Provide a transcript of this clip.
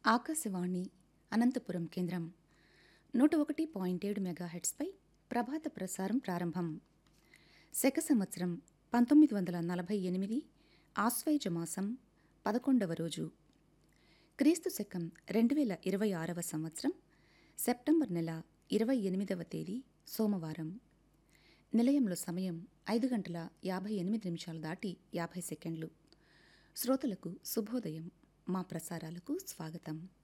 ఆకాశవాణి అనంతపురం కేంద్రం 101.7 మెగాహెట్స్పై ప్రభాత ప్రసారం ప్రారంభం. శక సంవత్సరం 1948 ఆశ్వయుజ మాసం 11వ రోజు, క్రీస్తు శకం 2026వ సంవత్సరం సెప్టెంబర్ నెల 28వ తేదీ సోమవారం. నిలయంలో సమయం 5:58 దాటి 50 సెకండ్లు. శ్రోతలకు శుభోదయం. మా ప్రసారాలకు స్వాగతం.